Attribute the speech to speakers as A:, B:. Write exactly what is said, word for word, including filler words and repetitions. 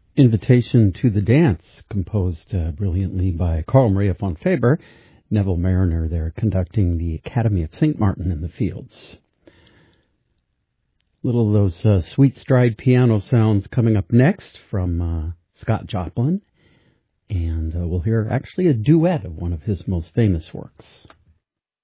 A: Invitation to the Dance, composed uh, brilliantly by Carl Maria von Faber, Neville Mariner there conducting the Academy of Saint Martin in the Fields. Little of those uh, sweet stride piano sounds coming up next from uh, Scott Joplin, and uh, we'll hear actually a duet of one of his most famous works.